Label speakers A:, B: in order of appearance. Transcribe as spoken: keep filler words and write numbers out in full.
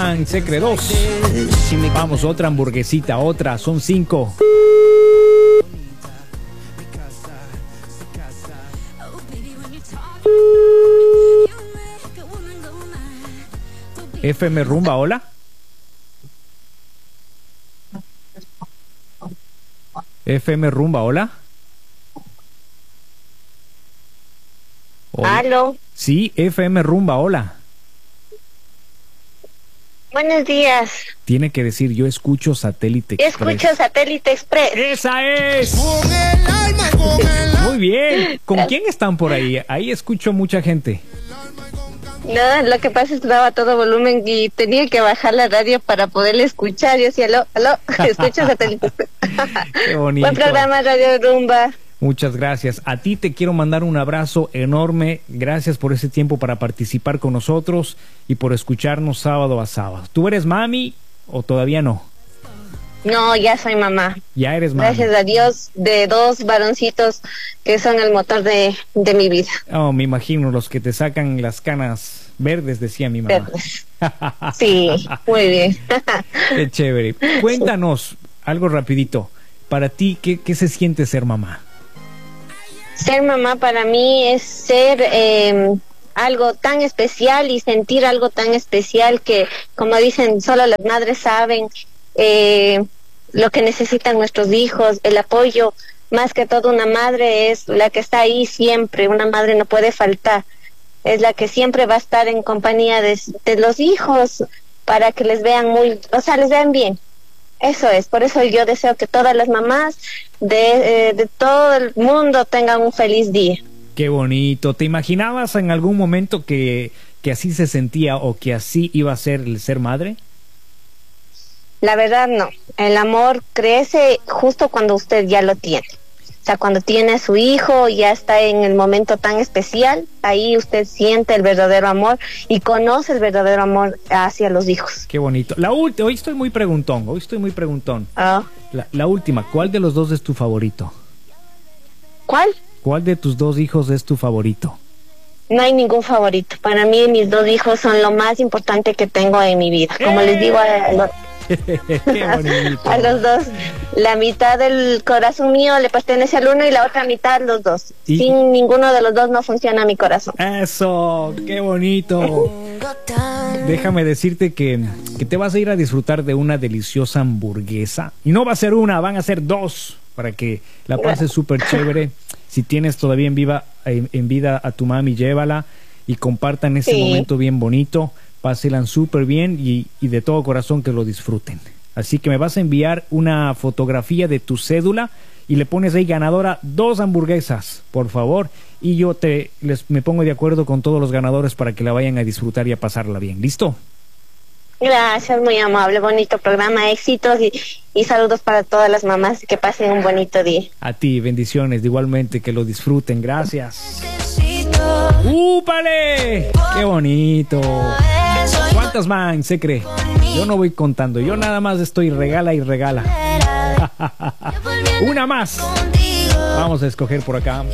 A: man? Secre dos. Vamos, otra hamburguesita, otra. Son cinco. F M Rumba, hola. F M Rumba, hola. Hola.
B: Aló.
A: Sí, F M Rumba, hola.
B: Buenos días.
A: Tiene que decir, yo escucho Satélite
B: Yo
A: Express.
B: escucho Satélite Express.
A: ¡Esa es! Con el alma, con el alma. Muy bien. ¿Con quién están por ahí? Ahí escucho mucha gente.
B: No, lo que pasa es que daba todo volumen y tenía que bajar la radio para poderle escuchar. Yo decía, aló, aló, escucho Satélite Express.
A: Qué bonito.
B: Buen programa, Radio Rumba.
A: Muchas gracias. A ti te quiero mandar un abrazo enorme. Gracias por ese tiempo para participar con nosotros y por escucharnos sábado a sábado. ¿Tú eres mami o todavía no?
B: No, ya soy mamá.
A: Ya eres mami.
B: Gracias a Dios, de dos varoncitos que son el motor de, de mi vida.
A: Oh, me imagino, los que te sacan las canas verdes, decía mi mamá.
B: Verdes. Sí, muy bien.
A: Qué chévere. Cuéntanos algo rapidito. Para ti, ¿qué, qué se siente ser mamá?
B: Ser mamá para mí es ser eh, algo tan especial y sentir algo tan especial que, como dicen, solo las madres saben eh, lo que necesitan nuestros hijos, el apoyo. Más que todo, una madre es la que está ahí siempre, una madre no puede faltar, es la que siempre va a estar en compañía de, de los hijos para que les vean muy, o sea, les vean bien. Eso es, por eso yo deseo que todas las mamás de, eh, de todo el mundo tengan un feliz día.
A: Qué bonito. ¿Te imaginabas en algún momento que, que así se sentía o que así iba a ser el ser madre?
B: La verdad no, el amor crece justo cuando usted ya lo tiene. O sea, cuando tiene a su hijo, ya está en el momento tan especial, ahí usted siente el verdadero amor y conoce el verdadero amor hacia los hijos.
A: Qué bonito. La última, hoy estoy muy preguntón, hoy estoy muy preguntón.
B: Oh.
A: La, la última, ¿cuál de los dos es tu favorito?
B: ¿Cuál?
A: ¿Cuál de tus dos hijos es tu favorito?
B: No hay ningún favorito. Para mí mis dos hijos son lo más importante que tengo en mi vida. Como ¡Eh! Les digo a los...
A: Qué bonito.
B: A los dos, la mitad del corazón mío le pertenece al uno y la otra mitad a los dos. ¿Y? Sin ninguno de los dos no funciona mi corazón.
A: Eso, qué bonito. Déjame decirte que, que te vas a ir a disfrutar de una deliciosa hamburguesa. Y no va a ser una, van a ser dos, para que la pases súper chévere. Si tienes todavía en, viva, en, en vida a tu mami, llévala y compartan ese sí. momento bien bonito. Pásenla súper bien y, y de todo corazón que lo disfruten. Así que me vas a enviar una fotografía de tu cédula y le pones ahí ganadora dos hamburguesas, por favor. Y yo te les me pongo de acuerdo con todos los ganadores para que la vayan a disfrutar y a pasarla bien. ¿Listo?
B: Gracias, muy amable, bonito programa, éxitos y, y saludos para todas las mamás, que pasen un bonito día.
A: A ti, bendiciones, igualmente, que lo disfruten, gracias. ¡Úpale! ¡Qué bonito! ¿Cuántas man se cree? Yo no voy contando, yo nada más estoy regala y regala. Una más. Vamos a escoger por acá.